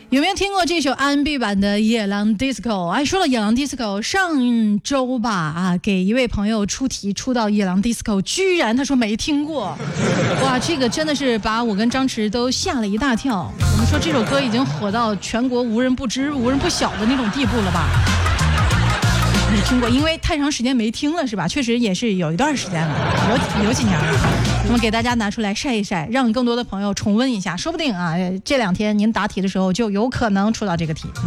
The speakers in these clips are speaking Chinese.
有没有听过这首 R&B 版的野狼 Disco？ 哎，说到野狼 Disco， 上周吧给一位朋友出题出到野狼 Disco， 居然他说没听过，哇，这个真的是把我跟张弛都吓了一大跳。我们说这首歌已经火到全国无人不知、无人不晓的那种地步了吧？没听过，因为太长时间没听了是吧？确实也是有一段时间了，有几年了。那么给大家拿出来晒一晒，让更多的朋友重温一下，说不定啊，这2天您答题的时候就有可能出到这个题。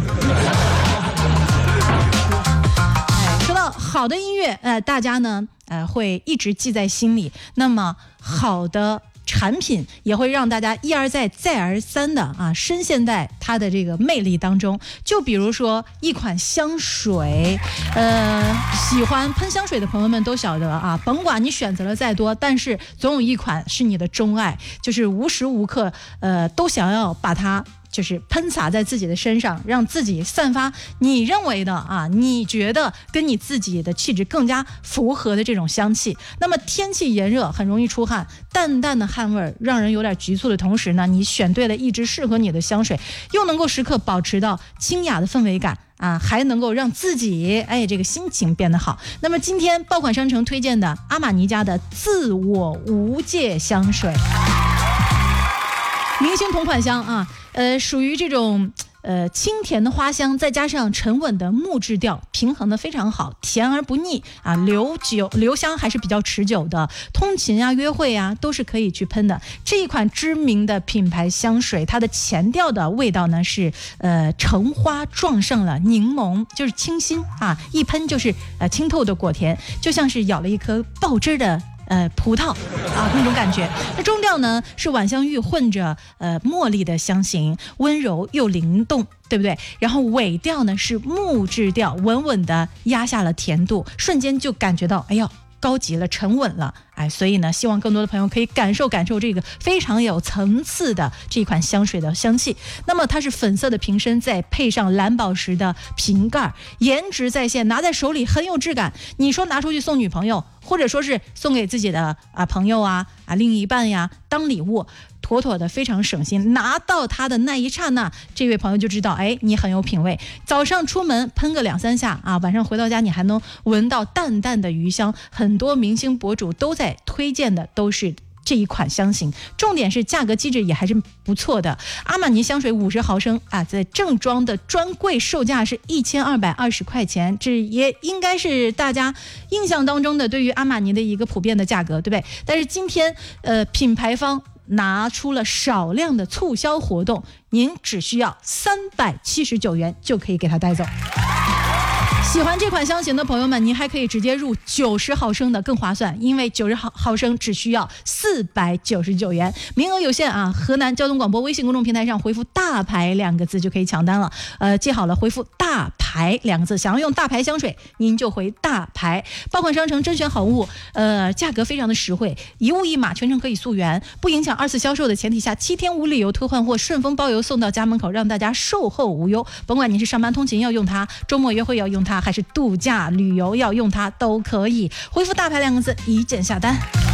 说到好的音乐，大家呢会一直记在心里。那么好的产品也会让大家一而再再而三的深陷在它的这个魅力当中。就比如说一款香水，喜欢喷香水的朋友们都晓得甭管你选择了再多，但是总有一款是你的钟爱，就是无时无刻都想要把它就是喷洒在自己的身上，让自己散发你认为的你觉得跟你自己的气质更加符合的这种香气。那么天气炎热很容易出汗，淡淡的汗味让人有点局促的同时呢，你选对了一支适合你的香水，又能够时刻保持到清雅的氛围感还能够让自己这个心情变得好。那么今天爆款商城推荐的阿玛尼家的自我无界香水，明星同款香属于这种清甜的花香，再加上沉稳的木质调，平衡的非常好，甜而不腻留香还是比较持久的，通勤约会都是可以去喷的。这一款知名的品牌香水，它的前调的味道呢是橙花撞上了柠檬，就是清新一喷就是清透的果甜，就像是咬了一颗爆汁的葡萄那种感觉。那中调呢是晚香玉混着茉莉的香型，温柔又灵动，对不对？然后尾调呢是木质调，稳稳的压下了甜度，瞬间就感觉到高级了，沉稳了。所以呢，希望更多的朋友可以感受这个非常有层次的这款香水的香气。那么它是粉色的瓶身，再配上蓝宝石的瓶盖，颜值在线，拿在手里很有质感。你说拿出去送女朋友，或者说是送给自己的朋友另一半当礼物，妥妥的非常省心。拿到它的那一刹那，这位朋友就知道你很有品味。早上出门喷个2-3下晚上回到家你还能闻到淡淡的余香。很多明星博主都在推荐的都是这一款香型，重点是价格机制也还是不错的。阿玛尼香水50毫升在正装的专柜售价是1220块钱，这也应该是大家印象当中的对于阿玛尼的一个普遍的价格，对不对？但是今天品牌方拿出了少量的促销活动，您只需要379元就可以给它带走。喜欢这款香型的朋友们，您还可以直接入90毫升的更划算，因为90毫升只需要499元，名额有限河南交通广播微信公众平台上回复大牌2个字就可以抢单了。记好了，回复大牌2个字，想要用大牌香水您就回大牌。爆款商城甄选好物，价格非常的实惠，一物一码，全程可以溯源，不影响2次销售的前提下，7天无理由退换货，顺丰包邮送到家门口，让大家售后无忧。甭管您是上班通勤要用它，周末约会要用它，还是度假旅游要用它都可以。回复大牌2个字，一键下单。